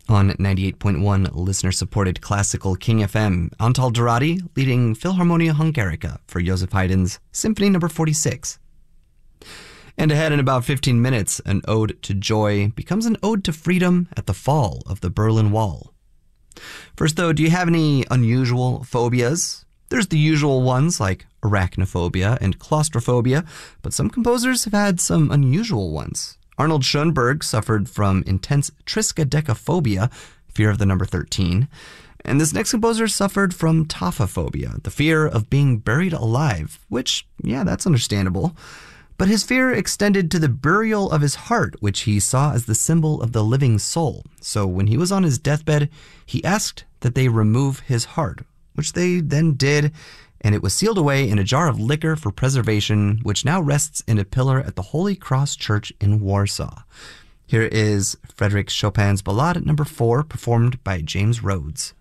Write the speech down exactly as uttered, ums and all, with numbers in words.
On ninety-eight point one listener-supported classical King F M, Antal Dorati leading Philharmonia Hungarica for Joseph Haydn's Symphony number forty-six. And ahead in about fifteen minutes, an ode to joy becomes an ode to freedom at the fall of the Berlin Wall. First though, do you have any unusual phobias? There's the usual ones like arachnophobia and claustrophobia, but some composers have had some unusual ones. Arnold Schoenberg suffered from intense triskaidekaphobia, fear of the number thirteen, and this next composer suffered from taphophobia, the fear of being buried alive, which, yeah, that's understandable. But his fear extended to the burial of his heart, which he saw as the symbol of the living soul. So when he was on his deathbed, he asked that they remove his heart, which they then did, and it was sealed away in a jar of liquor for preservation, which now rests in a pillar at the Holy Cross Church in Warsaw. Here is Frédéric Chopin's Ballade number four, performed by James Rhodes.